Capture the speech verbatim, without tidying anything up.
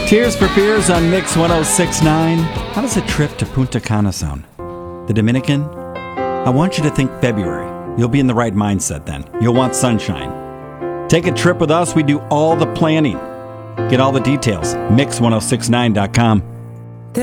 Tears for Fears on Mix one oh six point nine. How does a trip to Punta Cana sound? The Dominican? I want you to think February. You'll be in the right mindset then. You'll want sunshine. Take a trip with us. We do all the planning. Get all the details. mix ten sixty-nine dot com.